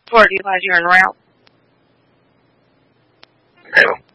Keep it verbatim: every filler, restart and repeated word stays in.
Or do you realize you're en route? No.